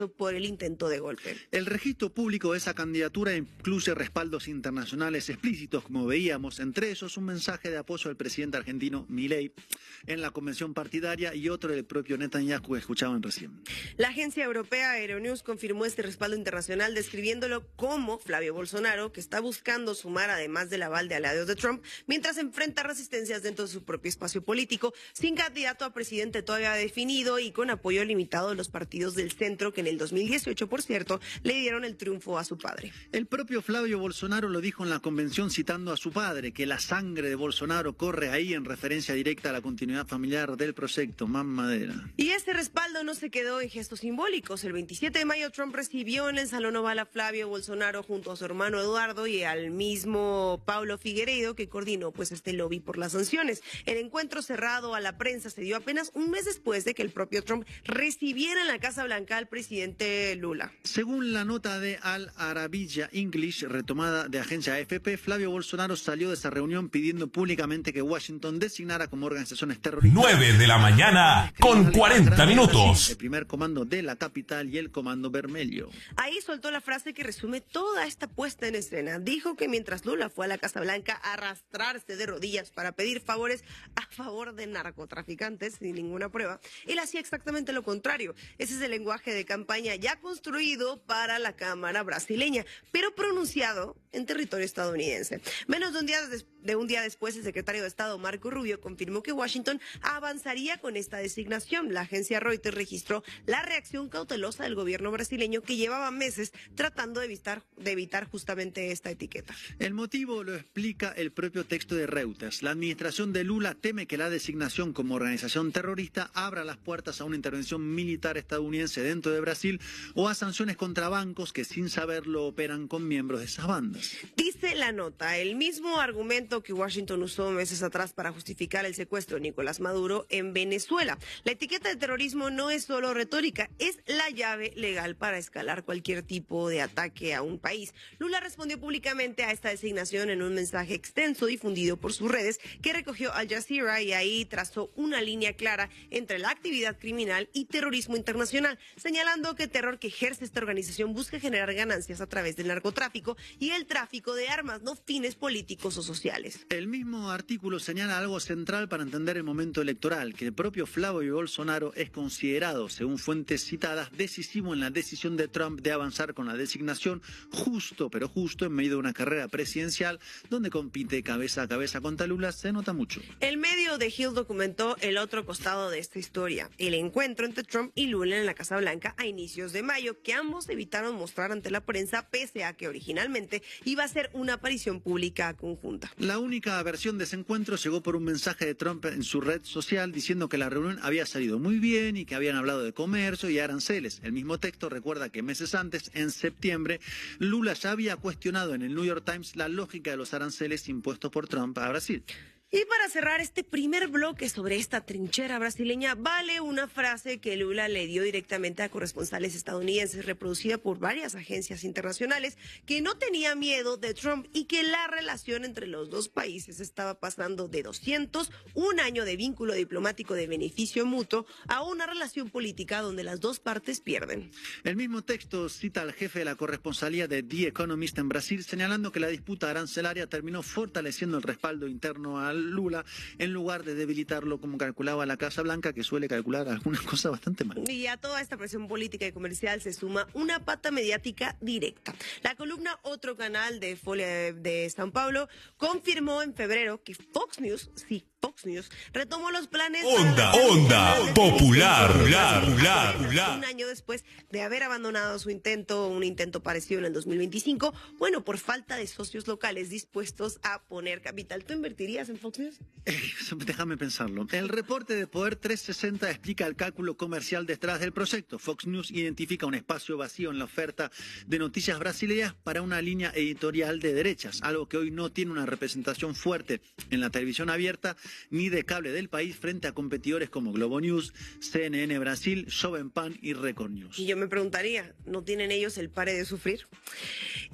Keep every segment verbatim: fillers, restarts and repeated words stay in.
por el intento de golpe. El registro público de esa candidatura incluye respaldos internacionales explícitos, como veíamos, entre ellos un mensaje de apoyo al presidente argentino Milei en la convención partidaria y otro del propio Netanyahu que escuchaban recién. La agencia europea Euronews confirmó este respaldo internacional describiéndolo como Flavio Bolsonaro, que está buscando sumar además del aval de aliados de Trump, mientras enfrenta resistencias dentro de su propio espacio político, sin candidato a presidente todavía definido y con apoyo limitado de los partidos del centro que en el dos mil dieciocho, por cierto, le dieron el triunfo a su padre. El propio Flavio Bolsonaro lo dijo en la convención citando a su padre, que la sangre de Bolsonaro corre ahí en referencia directa a la continuidad familiar del proyecto Mamadera. Y este respaldo no se quedó en gestos simbólicos. El veintisiete de mayo Trump recibió en el Salón Oval a Flavio Bolsonaro junto a su hermano Eduardo y al mismo Paulo Figueiredo, que coordinó pues este lobby por las sanciones. El encuentro cerrado a la prensa se dio apenas un mes después de que el propio Trump recibiera en la Casa Blanca al presidente Lula. Según la nota de Al Arabiya English, retomada de agencia A F P, Flavio Bolsonaro salió de esa reunión pidiendo públicamente que Washington designara como organizaciones terroristas. nueve de la mañana con cuarenta minutos. El primer comando de la capital y el comando Vermelho. Ahí soltó la frase que resume toda esta puesta en escena. Dijo que mientras Lula fue a la Casa Blanca a arrastrarse de rodillas para pedir favores a favor de narcotraficantes sin ninguna prueba, él hacía exactamente lo contrario. Ese es el lenguaje de campaña ya construido para la Cámara brasileña, pero pronunciado en territorio estadounidense. Menos de un día, des de un día después, el secretario de Estado Marco Rubio confirmó que Washington avanzaría con esta designación. La agencia Reuters registró la reacción cautelosa del gobierno brasileño, que llevaba meses tratando de evitar, de evitar justamente esta etiqueta. El motivo lo explica el propio texto de Reuters. La administración de Lula teme que la designación como organización terrorista abra las puertas a una intervención militar estadounidense dentro de Brasil o a sanciones contra bancos que sin saberlo operan con miembros de esas bandas. Dice la nota, el mismo argumento que Washington usó meses atrás para justificar el secuestro de Nicolás Maduro en Venezuela. La etiqueta de terrorismo no es solo retórica, es la llave legal para escalar cualquier tipo de ataque a un país. Lula respondió públicamente a esta designación en un mensaje extenso difundido por sus redes que recogió Al Jazeera, y ahí trazó una línea clara entre la actividad criminal y terrorismo internacional, señalando que el terror que ejerce esta organización busca generar ganancias a través del narcotráfico y el tráfico de armas, no fines políticos o sociales. El mismo artículo señala algo central para entender el momento electoral, que el propio Flavio Bolsonaro es considerado, según fuentes citadas, decisivo en la decisión de Trump de avanzar con la designación justo, pero justo en medio de una carrera presidencial donde compite cabeza a cabeza contra Lula. Se nota mucho. El medio de Hill documentó el otro costado de esta historia, el encuentro entre Trump y Lula en la Casa Blanca a inicios de mayo, que ambos evitaron mostrar ante la prensa, pese a que originalmente iba a ser una aparición pública conjunta. La única versión de ese encuentro llegó por un mensaje de Trump en su red social diciendo que la reunión había salido muy bien y que habían hablado de comercio y aranceles. El mismo texto recuerda que meses antes, en septiembre, Lula ya había cuestionado en el New York Times la lógica de los aranceles impuestos por Trump a Brasil. Y para cerrar este primer bloque sobre esta trinchera brasileña, vale una frase que Lula le dio directamente a corresponsales estadounidenses, reproducida por varias agencias internacionales, que no tenía miedo de Trump y que la relación entre los dos países estaba pasando de doscientos, un año de vínculo diplomático de beneficio mutuo, a una relación política donde las dos partes pierden. El mismo texto cita al jefe de la corresponsalía de The Economist en Brasil, señalando que la disputa arancelaria terminó fortaleciendo el respaldo interno al Lula en lugar de debilitarlo como calculaba la Casa Blanca, que suele calcular algunas cosas bastante mal. Y a toda esta presión política y comercial se suma una pata mediática directa. La columna Otro Canal de Folia de, de São Paulo confirmó en febrero que Fox News, sí, Fox News, retomó los planes... Onda, onda, popular, popular, popular, popular. Un año después de haber abandonado su intento, un intento parecido en el dos mil veinticinco, bueno, por falta de socios locales dispuestos a poner capital. ¿Tú invertirías en Fox News? Eh, déjame pensarlo. El reporte de Poder trescientos sesenta explica el cálculo comercial detrás del proyecto. Fox News identifica un espacio vacío en la oferta de noticias brasileñas para una línea editorial de derechas, algo que hoy no tiene una representación fuerte en la televisión abierta ni de cable del país frente a competidores como Globo News, C N N Brasil, Jovem Pan y Record News. Y yo me preguntaría, ¿no tienen ellos el pare de sufrir? Este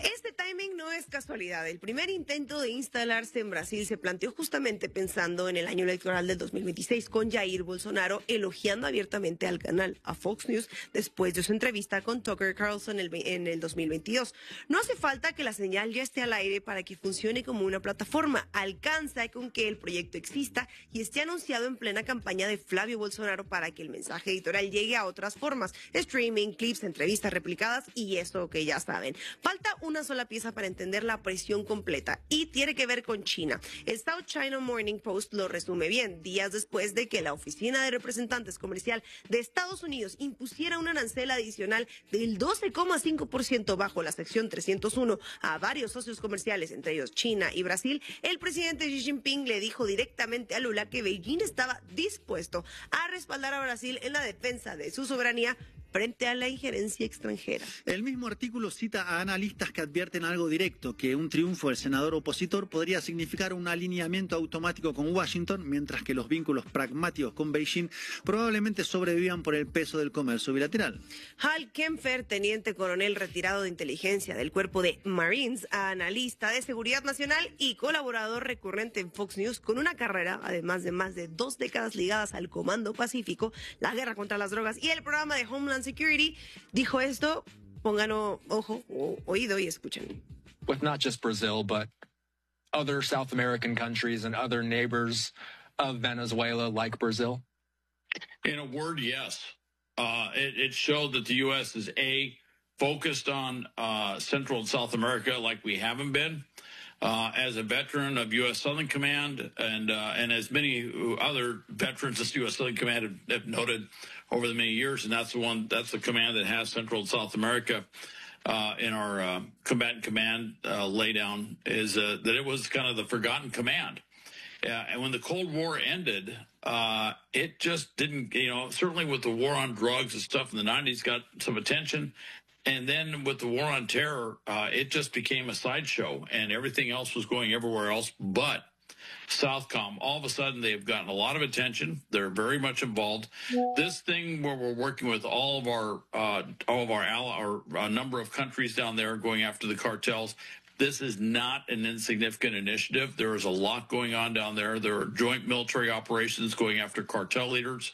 timing no es casualidad. El primer intento de instalarse en Brasil se planteó justamente pensando en el año electoral del dos mil veintiséis, con Jair Bolsonaro elogiando abiertamente al canal, a Fox News, después de su entrevista con Tucker Carlson en el, en el dos mil veintidós. No hace falta que la señal ya esté al aire para que funcione como una plataforma. Alcanza con que el proyecto exista y esté anunciado en plena campaña de Flavio Bolsonaro para que el mensaje editorial llegue a otras formas: streaming, clips, entrevistas replicadas y eso que ya saben. Falta una sola pieza para entender la presión completa y tiene que ver con China. El South China Morning Post lo resume bien, días después de que la Oficina de Representantes Comercial de Estados Unidos impusiera un arancel adicional del doce coma cinco por ciento bajo la sección trescientos uno a varios socios comerciales, entre ellos China y Brasil. El presidente Xi Jinping le dijo directamente a Lula que Beijing estaba dispuesto a respaldar a Brasil en la defensa de su soberanía frente a la injerencia extranjera. El mismo artículo cita a analistas que advierten algo directo, que un triunfo del senador opositor podría significar un alineamiento automático con Washington, mientras que los vínculos pragmáticos con Beijing probablemente sobrevivan por el peso del comercio bilateral. Hal Kempfer, teniente coronel retirado de inteligencia del cuerpo de Marines, analista de seguridad nacional y colaborador recurrente en Fox News, con una carrera, además de más de dos décadas ligadas al Comando Pacífico, la guerra contra las drogas y el programa de Homeland Security, dijo esto. Pongan ojo, o, oído y escuchen. With not just Brazil, but other South American countries and other neighbors of Venezuela like Brazil? In a word, yes. Uh, it, it showed that the U S is, A, focused on uh, Central and South America like we haven't been. Uh, as a veteran of U S Southern Command, and uh, and as many other veterans of U S Southern Command have, have noted over the many years, and that's the one, that's the command that has Central and South America uh, in our uh, combatant command uh, laydown, is uh, that it was kind of the forgotten command. Uh, and when the Cold War ended, uh, it just didn't, you know, certainly with the war on drugs and stuff in the nineties got some attention. And then with the war on terror, uh, it just became a sideshow, and everything else was going everywhere else but Southcom. All of a sudden, they've gotten a lot of attention. They're very much involved. This thing where we're working with all of our, uh, all of our, ally, or a number of countries down there going after the cartels, this is not an insignificant initiative. There is a lot going on down there. There are joint military operations going after cartel leaders.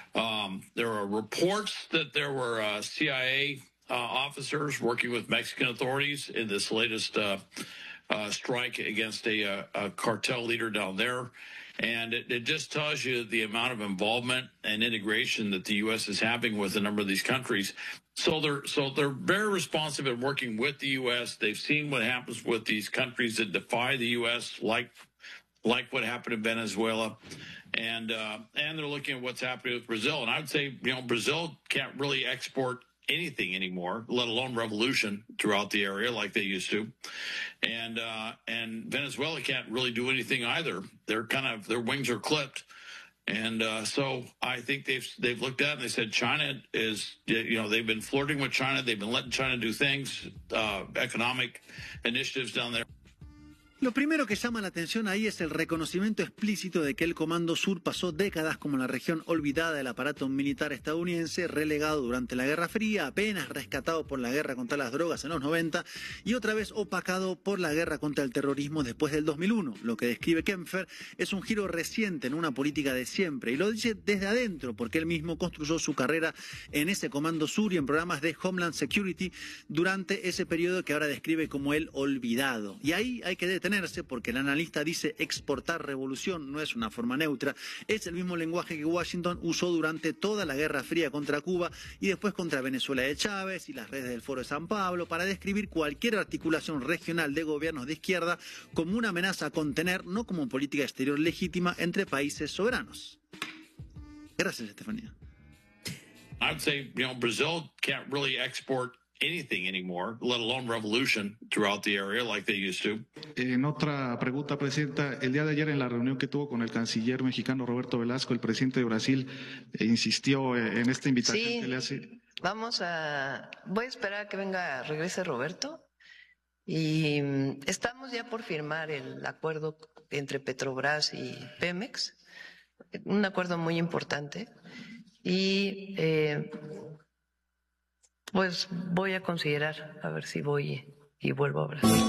Um, there are reports that there were uh, C I A Uh, officers working with Mexican authorities in this latest uh, uh, strike against a, uh, a cartel leader down there. And it, it just tells you the amount of involvement and integration that the U S is having with a number of these countries. So they're, so they're very responsive in working with the U S. They've seen what happens with these countries that defy the U S, like, like what happened in Venezuela. And, uh, and they're looking at what's happening with Brazil. And I would say, you know, Brazil can't really export anything anymore, let alone revolution throughout the area like they used to. And uh, and Venezuela can't really do anything either. They're kind of, their wings are clipped. And uh, so I think they've they've looked at it and they said China is, you know, they've been flirting with China. They've been letting China do things, uh, economic initiatives down there. Lo primero que llama la atención ahí es el reconocimiento explícito de que el Comando Sur pasó décadas como la región olvidada del aparato militar estadounidense, relegado durante la Guerra Fría, apenas rescatado por la guerra contra las drogas en los noventa y otra vez opacado por la guerra contra el terrorismo después del dos mil uno. Lo que describe Kempfer es un giro reciente en una política de siempre, y lo dice desde adentro porque él mismo construyó su carrera en ese Comando Sur y en programas de Homeland Security durante ese periodo que ahora describe como el olvidado. Y ahí hay que detener porque el analista dice exportar revolución no es una forma neutra, es el mismo lenguaje que Washington usó durante toda la Guerra Fría contra Cuba y después contra Venezuela de Chávez y las redes del Foro de San Pablo para describir cualquier articulación regional de gobiernos de izquierda como una amenaza a contener, no como política exterior legítima entre países soberanos. Gracias, Estefanía. I would say, you know, Brazil can't really export anything anymore, let alone revolution throughout the area like they used to. En otra pregunta, Presidenta, el día de ayer en la reunión que tuvo con el canciller mexicano Roberto Velasco, el presidente de Brasil eh, insistió eh, en esta invitación sí, que le hace. Vamos a, voy a esperar a que venga, regrese Roberto, y mm, estamos ya por firmar el acuerdo entre Petrobras y Pemex, un acuerdo muy importante, y eh, pues voy a considerar a ver si voy y vuelvo a Brasil.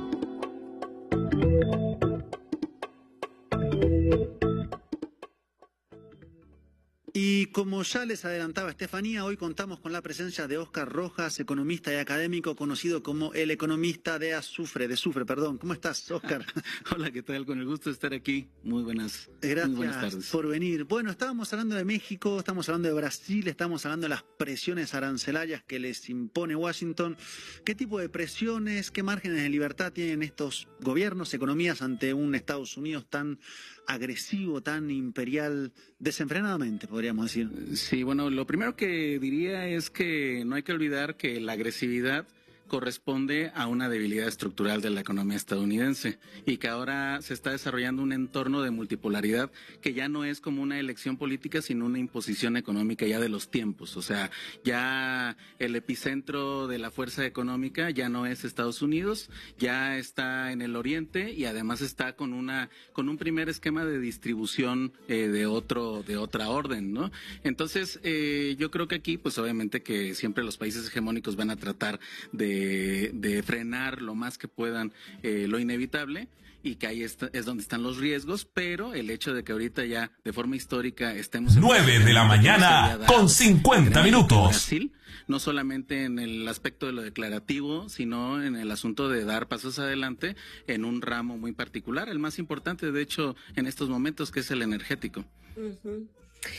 Y como ya les adelantaba Estefanía, hoy contamos con la presencia de Óscar Rojas, economista y académico, conocido como el economista de Azufre, de Sufre, perdón. ¿Cómo estás, Óscar? Hola, ¿qué tal? Con el gusto de estar aquí. Muy buenas, Gracias muy buenas tardes. por venir. Bueno, estábamos hablando de México, estamos hablando de Brasil, estamos hablando de las presiones arancelarias que les impone Washington. ¿Qué tipo de presiones, qué márgenes de libertad tienen estos gobiernos, economías ante un Estados Unidos tan agresivo, tan imperial, desenfrenadamente, podríamos decir? Sí, bueno, lo primero que diría es que no hay que olvidar que la agresividad corresponde a una debilidad estructural de la economía estadounidense y que ahora se está desarrollando un entorno de multipolaridad que ya no es como una elección política, sino una imposición económica ya de los tiempos. O sea, ya el epicentro de la fuerza económica ya no es Estados Unidos, ya está en el oriente y además está con una con un primer esquema de distribución eh, de otro de otra orden, ¿no? Entonces, eh, yo creo que aquí, pues obviamente que siempre los países hegemónicos van a tratar de De, de frenar lo más que puedan eh, lo inevitable y que ahí está, es donde están los riesgos, pero el hecho de que ahorita ya de forma histórica estemos en nueve de la mañana con cincuenta minutos. Brasil, no solamente en el aspecto de lo declarativo, sino en el asunto de dar pasos adelante en un ramo muy particular, el más importante de hecho en estos momentos, que es el energético. Uh-huh.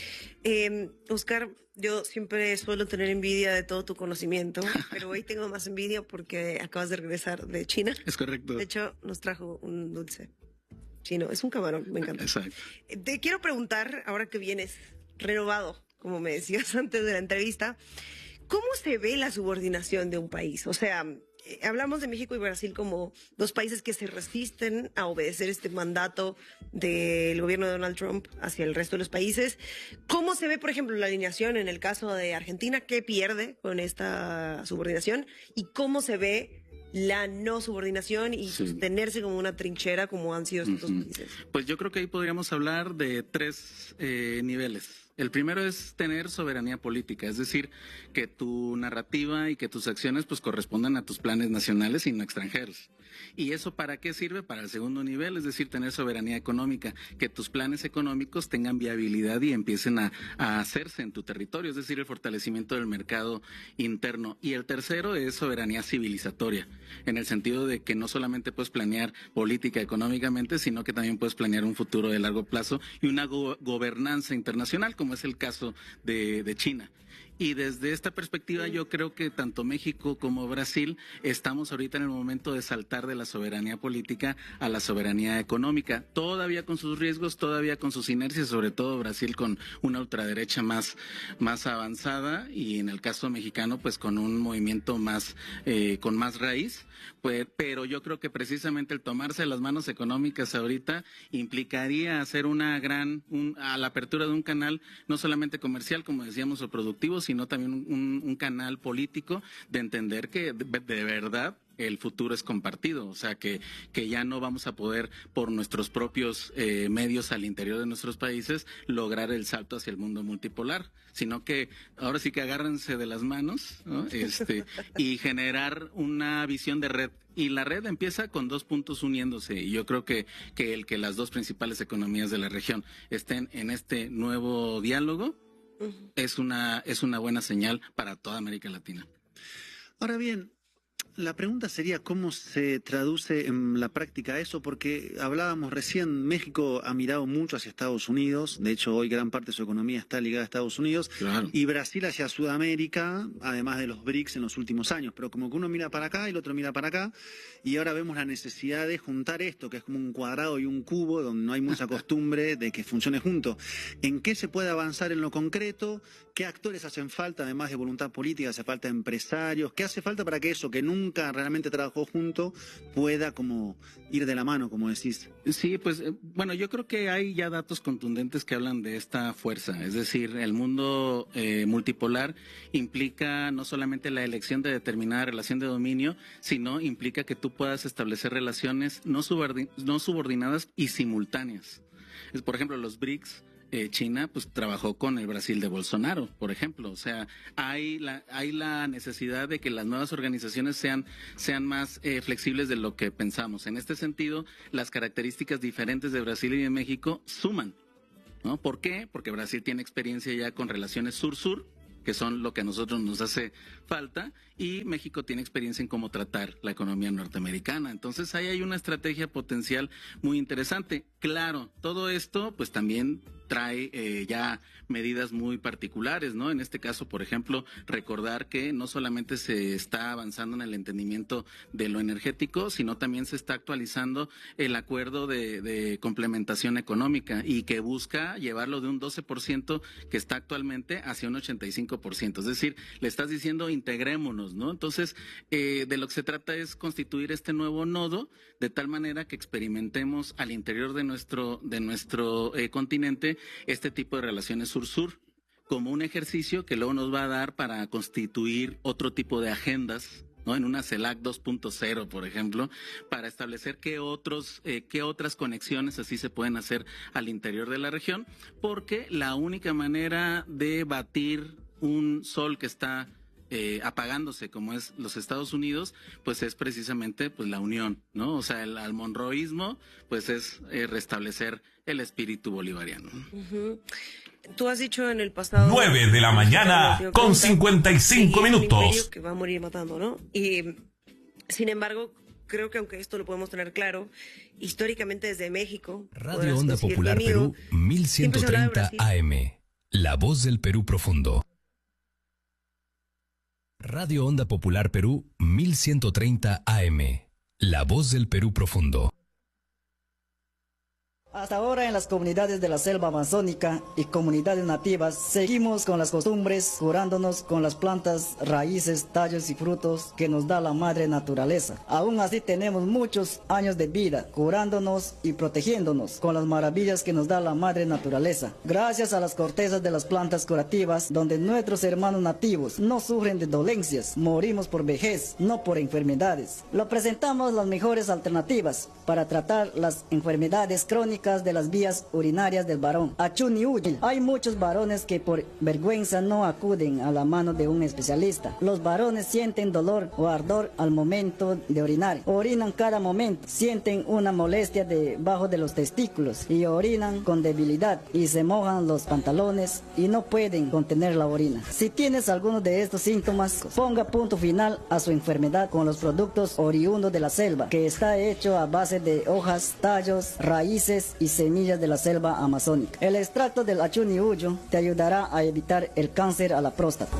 Eh, Óscar, yo siempre suelo tener envidia de todo tu conocimiento, pero hoy tengo más envidia porque acabas de regresar de China. Es correcto. De hecho, nos trajo un dulce chino. Es un camarón, me encanta. Exacto. Te quiero preguntar, ahora que vienes renovado, como me decías antes de la entrevista, ¿cómo se ve la subordinación de un país? O sea, hablamos de México y Brasil como dos países que se resisten a obedecer este mandato del gobierno de Donald Trump hacia el resto de los países. ¿Cómo se ve, por ejemplo, la alineación en el caso de Argentina? ¿Qué pierde con esta subordinación? ¿Y cómo se ve la no subordinación y sí. sostenerse como una trinchera como han sido estos uh-huh. países? Pues yo creo que ahí podríamos hablar de tres eh, niveles. El primero es tener soberanía política, es decir, que tu narrativa y que tus acciones pues correspondan a tus planes nacionales y no extranjeros. ¿Y eso para qué sirve? Para el segundo nivel, es decir, tener soberanía económica, que tus planes económicos tengan viabilidad y empiecen a, a hacerse en tu territorio, es decir, el fortalecimiento del mercado interno. Y el tercero es soberanía civilizatoria, en el sentido de que no solamente puedes planear política económicamente, sino que también puedes planear un futuro de largo plazo y una go- gobernanza internacional, como es el caso de, de China. Y desde esta perspectiva yo creo que tanto México como Brasil estamos ahorita en el momento de saltar de la soberanía política a la soberanía económica, todavía con sus riesgos, todavía con sus inercias, sobre todo Brasil con una ultraderecha más, más avanzada y en el caso mexicano pues con un movimiento más, eh, con más raíz. Pues, pero yo creo que precisamente el tomarse las manos económicas ahorita implicaría hacer una gran, un, a la apertura de un canal no solamente comercial, como decíamos, o productivo, sino también un, un canal político de entender que de, de verdad el futuro es compartido, o sea que, que ya no vamos a poder por nuestros propios eh, medios al interior de nuestros países lograr el salto hacia el mundo multipolar, sino que ahora sí que agárrense de las manos, ¿no? este, y generar una visión de red. Y la red empieza con dos puntos uniéndose y yo creo que, que el que las dos principales economías de la región estén en este nuevo diálogo uh-huh. es una, es una buena señal para toda América Latina. Ahora bien, la pregunta sería cómo se traduce en la práctica eso, porque hablábamos recién, México ha mirado mucho hacia Estados Unidos, de hecho hoy gran parte de su economía está ligada a Estados Unidos, claro. Y Brasil hacia Sudamérica, además de los BRICS en los últimos años, pero como que uno mira para acá y el otro mira para acá, y ahora vemos la necesidad de juntar esto, que es como un cuadrado y un cubo, donde no hay mucha costumbre de que funcione junto. ¿En qué se puede avanzar en lo concreto? ¿Qué actores hacen falta, además de voluntad política? ¿Hace falta empresarios? ¿Qué hace falta para que eso, que nunca realmente trabajó junto, pueda como ir de la mano, como decís? Sí, pues bueno, yo creo que hay ya datos contundentes que hablan de esta fuerza, es decir, el mundo eh, multipolar implica no solamente la elección de determinada relación de dominio, sino implica que tú puedas establecer relaciones no, subordin- no subordinadas y simultáneas. Es, por ejemplo, los BRICS eh, China pues trabajó con el Brasil de Bolsonaro, por ejemplo. O sea, hay la, hay la necesidad de que las nuevas organizaciones sean, sean más eh, flexibles de lo que pensamos. En este sentido, las características diferentes de Brasil y de México suman, ¿no? ¿Por qué? Porque Brasil tiene experiencia ya con relaciones sur-sur, que son lo que a nosotros nos hace falta, y México tiene experiencia en cómo tratar la economía norteamericana. Entonces ahí hay una estrategia potencial muy interesante. Claro, todo esto pues también trae eh, ya medidas muy particulares, ¿no? En este caso, por ejemplo, recordar que no solamente se está avanzando en el entendimiento de lo energético, sino también se está actualizando el acuerdo de, de complementación económica y que busca llevarlo de un doce por ciento que está actualmente hacia un ochenta y cinco por ciento. Es decir, le estás diciendo integrémonos, ¿no? Entonces, eh, de lo que se trata es constituir este nuevo nodo de tal manera que experimentemos al interior de nuestro, de nuestro eh, continente este tipo de relaciones sur-sur como un ejercicio que luego nos va a dar para constituir otro tipo de agendas, ¿no? En una CELAC dos punto cero, por ejemplo, para establecer qué otros, eh, qué otras conexiones así se pueden hacer al interior de la región, porque la única manera de batir un sol que está Eh, apagándose como es los Estados Unidos, pues es precisamente pues la unión, ¿no? O sea, el almonroísmo pues es eh, restablecer el espíritu bolivariano. Uh-huh. Tú has dicho en el pasado... nueve de la mañana con cincuenta y cinco minutos. Que va a morir matando, ¿no? Y sin embargo, creo que aunque esto lo podemos tener claro, históricamente desde México... Radio Onda Popular Perú, mil ciento treinta A M. La voz del Perú profundo. Radio Onda Popular Perú, mil ciento treinta A M. La voz del Perú profundo. Hasta ahora en las comunidades de la selva amazónica y comunidades nativas seguimos con las costumbres curándonos con las plantas, raíces, tallos y frutos que nos da la madre naturaleza. Aún así tenemos muchos años de vida curándonos y protegiéndonos con las maravillas que nos da la madre naturaleza. Gracias a las cortezas de las plantas curativas donde nuestros hermanos nativos no sufren de dolencias, morimos por vejez, no por enfermedades. Lo presentamos las mejores alternativas para tratar las enfermedades crónicas de las vías urinarias del varón. Achuni Uyi. Hay muchos varones que por vergüenza no acuden a la mano de un especialista. Los varones sienten dolor o ardor al momento de orinar. Orinan cada momento. Sienten una molestia debajo de los testículos y orinan con debilidad y se mojan los pantalones y no pueden contener la orina. Si tienes alguno de estos síntomas, ponga punto final a su enfermedad con los productos oriundos de la selva, que está hecho a base de hojas, tallos, raíces y semillas de la selva amazónica. El extracto del Achuni Uyo te ayudará a evitar el cáncer a la próstata.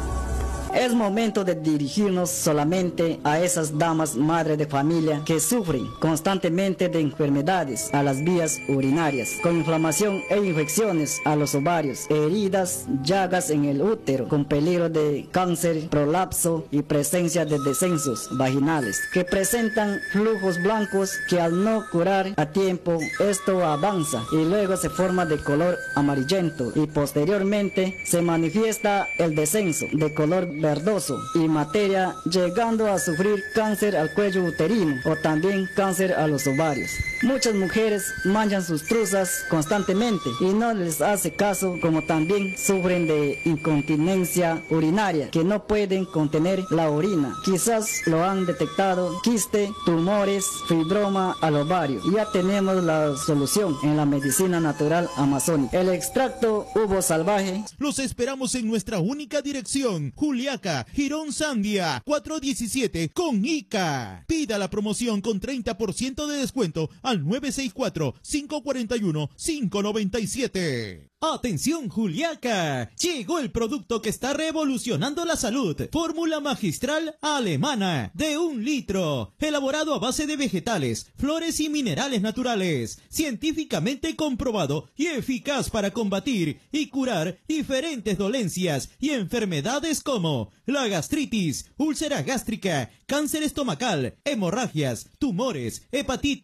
Es momento de dirigirnos solamente a esas damas madres de familia que sufren constantemente de enfermedades a las vías urinarias, con inflamación e infecciones a los ovarios, heridas, llagas en el útero, con peligro de cáncer, prolapso y presencia de descensos vaginales, que presentan flujos blancos que al no curar a tiempo, esto avanza y luego se forma de color amarillento y posteriormente se manifiesta el descenso de color verdoso y materia, llegando a sufrir cáncer al cuello uterino o también cáncer a los ovarios. Muchas mujeres manchan sus truzas constantemente y no les hace caso, como también sufren de incontinencia urinaria, que no pueden contener la orina. Quizás lo han detectado: quiste, tumores, fibroma al ovario. Ya tenemos la solución en la medicina natural amazónica. El extracto uvo salvaje. Los esperamos en nuestra única dirección, Juliaca, Girón Sandia, cuatrocientos diecisiete con Ica. Pida la promoción con treinta por ciento de descuento al nueve seis cuatro, cinco cuatro uno, cinco nueve siete. ¡Atención, Juliaca! Llegó el producto que está revolucionando la salud. Fórmula magistral alemana de un litro. Elaborado a base de vegetales, flores y minerales naturales. Científicamente comprobado y eficaz para combatir y curar diferentes dolencias y enfermedades como la gastritis, úlcera gástrica, cáncer estomacal, hemorragias, tumores, hepatitis,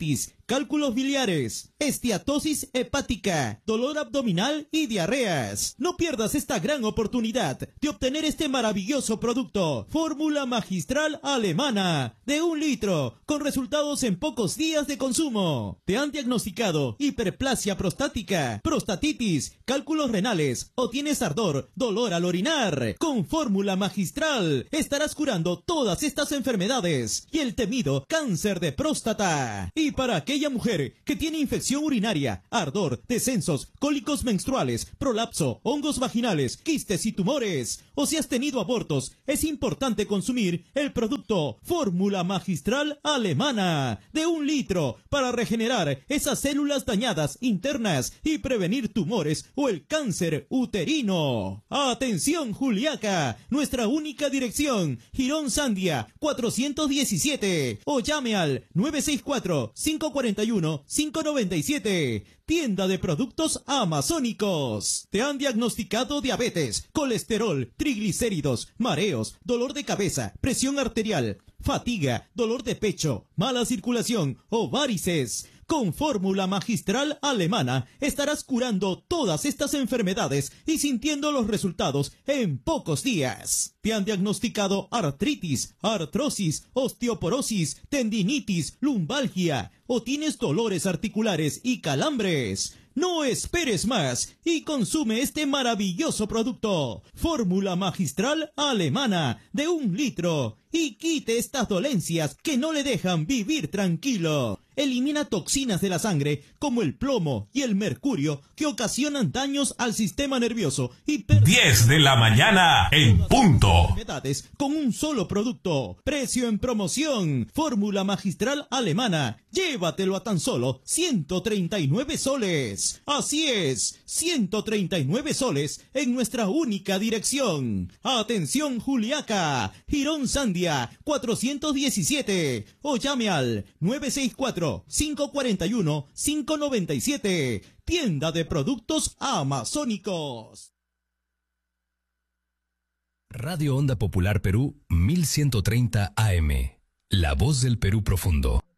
cálculos biliares, esteatosis hepática, dolor abdominal y diarreas. No pierdas esta gran oportunidad de obtener este maravilloso producto, fórmula magistral alemana, de un litro, con resultados en pocos días de consumo. ¿Te han diagnosticado hiperplasia prostática, prostatitis, cálculos renales o tienes ardor, dolor al orinar? Con fórmula magistral estarás curando todas estas enfermedades y el temido cáncer de próstata. Y para aquella mujer que tiene infección urinaria, ardor, descensos, cólicos menstruales, prolapso, hongos vaginales, quistes y tumores, o si has tenido abortos, es importante consumir el producto fórmula magistral alemana de un litro para regenerar esas células dañadas internas y prevenir tumores o el cáncer uterino. Atención Juliaca, nuestra única dirección, Girón Sandia cuatrocientos diecisiete, o llame al nueve seis cuatro, cinco cuatro uno, cinco nueve siete. Tienda de productos amazónicos. ¿Te han diagnosticado diabetes, colesterol, triglicéridos, mareos, dolor de cabeza, presión arterial, fatiga, dolor de pecho, mala circulación o varices? Con fórmula magistral alemana estarás curando todas estas enfermedades y sintiendo los resultados en pocos días. ¿Te han diagnosticado artritis, artrosis, osteoporosis, tendinitis, lumbalgia o tienes dolores articulares y calambres? No esperes más y consume este maravilloso producto, fórmula magistral alemana de un litro, y quite estas dolencias que no le dejan vivir tranquilo. Elimina toxinas de la sangre como el plomo y el mercurio que ocasionan daños al sistema nervioso y diez de la mañana en punto. Con un solo producto. Precio en promoción. Fórmula magistral alemana. Llévatelo a tan solo ciento treinta y nueve soles. Así es, ciento treinta y nueve soles en nuestra única dirección. Atención Juliaca, Girón Sandia cuatrocientos diecisiete, o llame al nueve seis cuatro, cinco cuatro uno, cinco nueve siete. Tienda de productos amazónicos. Radio Onda Popular Perú mil ciento treinta A M. La voz del Perú profundo.